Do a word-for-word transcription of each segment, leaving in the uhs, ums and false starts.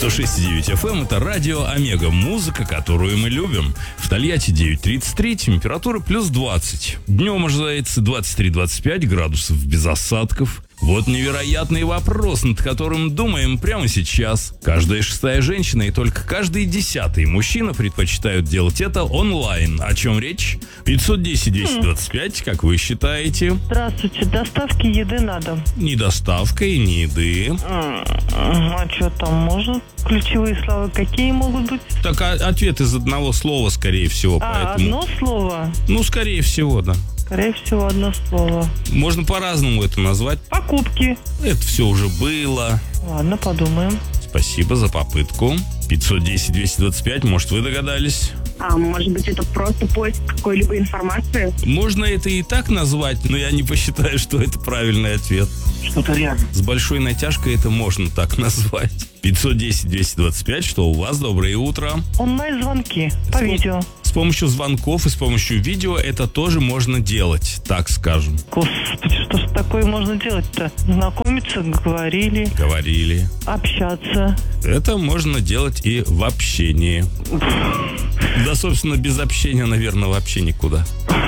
сто шесть и девять эф эм — это радио Омега. Музыка, которую мы любим. В Тольятти девять тридцать три, температура плюс двадцать. Днем ожидается двадцать три - двадцать пять градусов без осадков. Вот невероятный вопрос, над которым думаем прямо сейчас. Каждая шестая женщина и только каждый десятый мужчина предпочитают делать это онлайн. О чем речь? пятьсот десять двести двадцать пять, как вы считаете? Здравствуйте, доставки еды на дом. Ни доставка и ни еды. А что там можно? Ключевые слова какие могут быть? Так, а ответ из одного слова, скорее всего. А, поэтому... одно слово? Ну, скорее всего, да. Скорее всего, одно слово. Можно по-разному это назвать. Покупки. Это все уже было. Ладно, подумаем. Спасибо за попытку. пятьсот десять двести двадцать пять, может, вы догадались? А может быть, это просто поиск какой-либо информации? Можно это и так назвать, но я не посчитаю, что это правильный ответ. Что-то рядом. С большой натяжкой это можно так назвать. пятьсот десять двести двадцать пять, что у вас? Доброе утро. Онлайн-звонки по С пом- видео. С помощью звонков и с помощью видео это тоже можно делать, так скажем. Господи, что ж такое можно делать-то? Знакомиться, говорили. Говорили. Общаться. Это можно делать и в общении. Да, собственно, без общения, наверное, вообще никуда.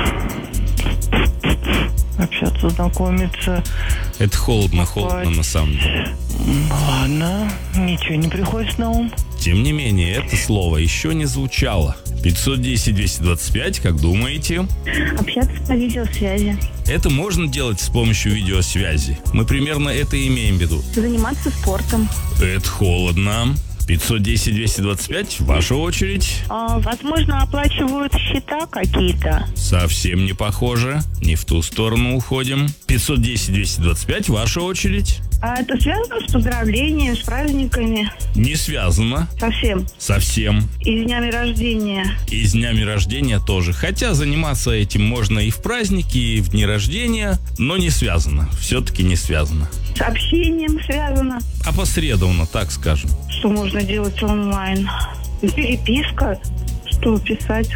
Общаться, знакомиться. Это холодно, холодно на самом деле. Ладно, ничего не приходит на ум. Тем не менее, это слово еще не звучало. пятьсот десять двести двадцать пять, как думаете? Общаться по видеосвязи. Это можно делать с помощью видеосвязи. Мы примерно это имеем в виду. Заниматься спортом. Это холодно. пятьсот десять двести двадцать пять, ваша очередь. А, возможно, оплачивают счета какие-то. Совсем не похоже. Не в ту сторону уходим. пятьсот десять двести двадцать пять, ваша очередь. А это связано с поздравлениями, с праздниками? Не связано. Совсем. Совсем. И с днями рождения. И с днями рождения тоже. Хотя заниматься этим можно и в праздники, и в дни рождения, но не связано. Все-таки не связано. С общением связано. Опосредованно, так скажем. Что можно делать онлайн? Переписка. Что писать?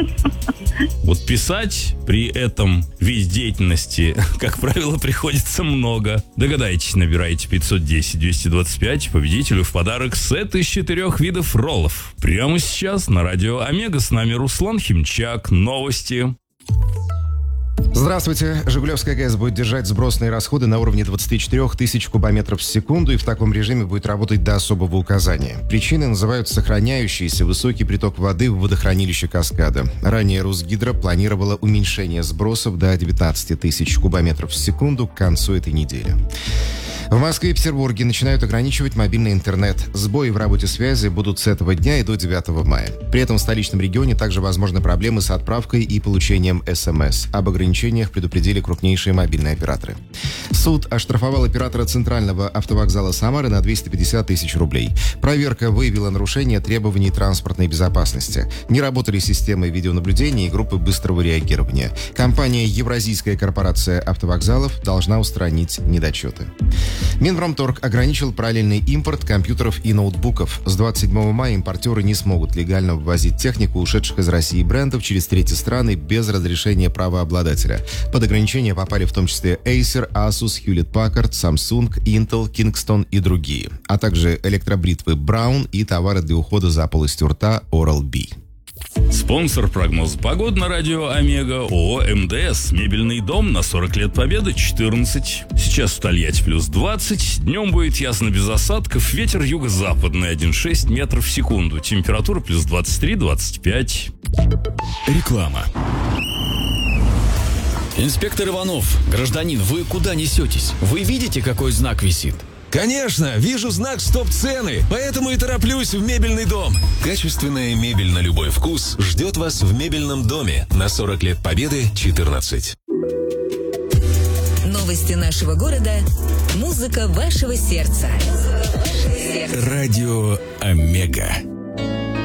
Вот писать при этом виде деятельности, как правило, приходится много. Догадайтесь, набираете пятьсот десять двести двадцать пять, победителю в подарок сет из четырех видов роллов. Прямо сейчас на радио Омега с нами Руслан Химчак. Новости. Здравствуйте. Жигулевская ГЭС будет держать сбросные расходы на уровне двадцать четыре тысячи кубометров в секунду и в таком режиме будет работать до особого указания. Причиной называют сохраняющийся высокий приток воды в водохранилище Каскада. Ранее Русгидро планировала уменьшение сбросов до девятнадцать тысяч кубометров в секунду к концу этой недели. В Москве и Петербурге начинают ограничивать мобильный интернет. Сбои в работе связи будут с этого дня и до девятого мая. При этом в столичном регионе также возможны проблемы с отправкой и получением СМС. Об ограничениях предупредили крупнейшие мобильные операторы. Суд оштрафовал оператора центрального автовокзала Самары на двести пятьдесят тысяч рублей. Проверка выявила нарушение требований транспортной безопасности. Не работали системы видеонаблюдения и группы быстрого реагирования. Компания «Евразийская корпорация автовокзалов» должна устранить недочеты. Минпромторг ограничил параллельный импорт компьютеров и ноутбуков. С двадцать седьмого мая импортеры не смогут легально ввозить технику ушедших из России брендов через третьи страны без разрешения правообладателя. Под ограничения попали в том числе Acer, Asus, Hewlett-Packard, Samsung, Intel, Kingston и другие, а также электробритвы Braun и товары для ухода за полостью рта Oral-B. Спонсор прогноза погоды на радио Омега ООО МДС. Мебельный дом на сорок лет победы четырнадцать. Сейчас в Тольятти плюс двадцать. Днем будет ясно без осадков. Ветер юго-западный один целых шесть десятых метров в секунду. Температура плюс двадцать три - двадцать пять. Реклама. Инспектор Иванов, гражданин, вы куда несетесь? Вы видите, какой знак висит? Конечно, вижу знак «Стоп-цены», поэтому и тороплюсь в мебельный дом. Качественная мебель на любой вкус ждет вас в мебельном доме на сорок лет победы четырнадцать. Новости нашего города. Музыка вашего сердца. Радио Омега.